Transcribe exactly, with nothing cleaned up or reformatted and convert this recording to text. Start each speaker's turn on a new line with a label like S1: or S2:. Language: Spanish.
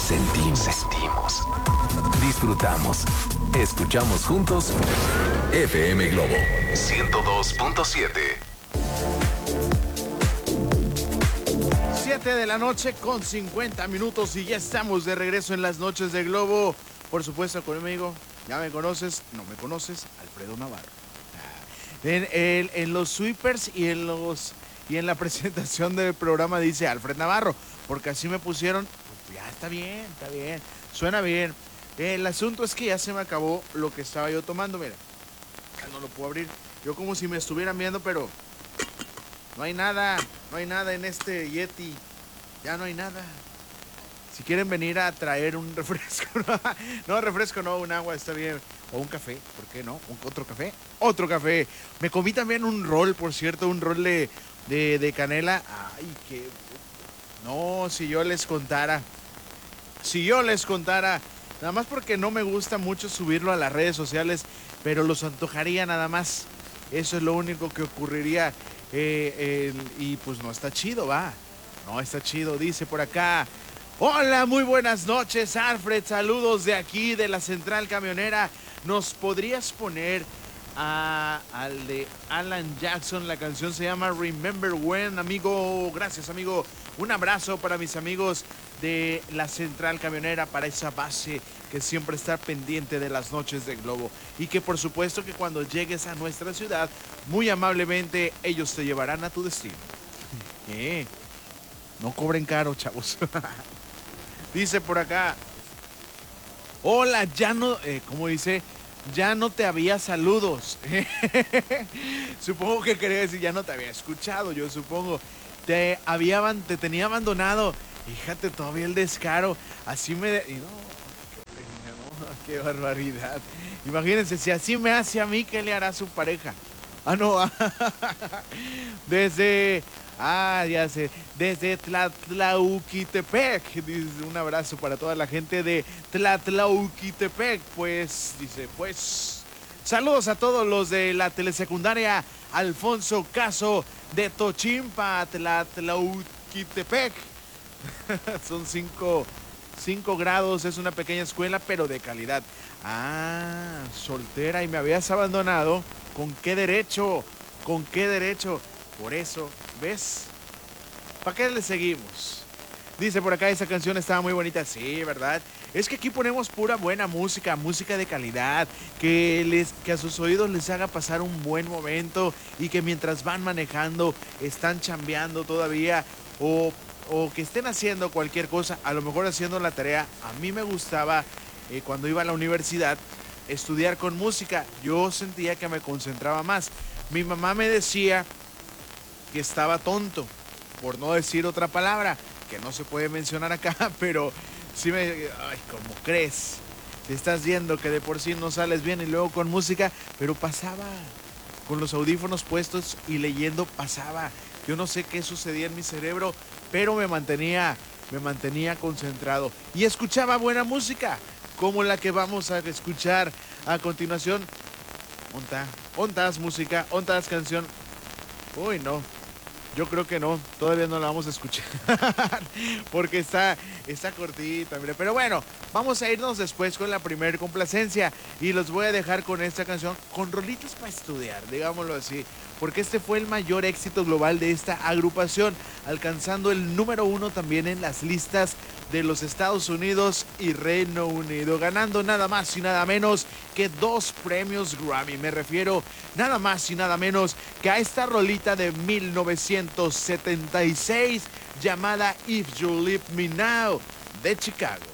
S1: sentimos, sentimos, disfrutamos, escuchamos juntos F M Globo ciento dos punto siete.
S2: siete de la noche con cincuenta minutos y ya estamos de regreso en las noches de Globo. Por supuesto conmigo, ya me conoces, no me conoces, Alfredo Navarro. En, en, en los sweepers y en los y en la presentación del programa dice Alfred Navarro, porque así me pusieron. Pues ya está bien, está bien, suena bien. El asunto es que ya se me acabó lo que estaba yo tomando, mira, ya no lo puedo abrir. Yo como si me estuvieran viendo, pero no hay nada, no hay nada en este Yeti, ya no hay nada. Si quieren venir a traer un refresco, no, no refresco no, un agua está bien, o un café, ¿por qué no? ¿Un, otro café? Otro café. Me comí también un rol, por cierto, un rol de, de, de canela. Ay, qué... No, si yo les contara, si yo les contara, nada más porque no me gusta mucho subirlo a las redes sociales, pero los antojaría nada más. Eso es lo único que ocurriría. Eh, eh, y pues no está chido, va. No está chido, dice por acá. Hola, muy buenas noches, Alfred. Saludos de aquí, de la Central Camionera. ¿Nos podrías poner a, al de Alan Jackson? La canción se llama Remember When, amigo. Gracias, amigo. Un abrazo para mis amigos de la Central Camionera, para esa base que siempre está pendiente de las noches de Globo. Y que por supuesto que cuando llegues a nuestra ciudad, muy amablemente ellos te llevarán a tu destino. ¿Eh? No cobren caro, chavos. Dice por acá. Hola, ya no... Eh, ¿Cómo dice? Ya no te había saludos. Supongo que quería decir ya no te había escuchado, yo supongo. Te había, te tenía abandonado. Fíjate, todavía el descaro. Así me... De... Y no, no, qué barbaridad. Imagínense, si así me hace a mí, ¿qué le hará a su pareja? Ah, no. Desde... Ah, ya sé. Desde Tlatlauquitepec. Dice, un abrazo para toda la gente de Tlatlauquitepec. Pues, dice, pues... Saludos a todos los de la telesecundaria Alfonso Caso de Tochimpa, Tlatlauquitepec. Son cinco, cinco grados, es una pequeña escuela, pero de calidad. Ah, soltera y me habías abandonado. ¿Con qué derecho? ¿Con qué derecho? Por eso, ¿ves? ¿Para qué le seguimos? Dice por acá, esa canción estaba muy bonita. Sí, ¿verdad? Es que aquí ponemos pura buena música, música de calidad, que, les, que a sus oídos les haga pasar un buen momento y que mientras van manejando, están chambeando todavía o, o que estén haciendo cualquier cosa, a lo mejor haciendo la tarea. A mí me gustaba, eh, cuando iba a la universidad, estudiar con música. Yo sentía que me concentraba más. Mi mamá me decía que estaba tonto, por no decir otra palabra que no se puede mencionar acá, pero sí me... Ay, ¿cómo crees? Te estás viendo que de por sí no sales bien y luego con música, pero pasaba, con los audífonos puestos y leyendo pasaba. Yo no sé qué sucedía en mi cerebro, pero me mantenía, me mantenía concentrado y escuchaba buena música, como la que vamos a escuchar a continuación. ¿Onta? ¿Ontas música? ¿Ontas canción? Uy, no. Yo creo que no, todavía no la vamos a escuchar porque está, está cortita, mire. Pero bueno, vamos a irnos después con la primer complacencia y los voy a dejar con esta canción, con rolitos para estudiar, digámoslo así, porque este fue el mayor éxito global de esta agrupación, alcanzando el número uno también en las listas de los Estados Unidos y Reino Unido, ganando nada más y nada menos que dos premios Grammy. Me refiero nada más y nada menos que a esta rolita de mil novecientos setenta y seis llamada If You Leave Me Now, de Chicago.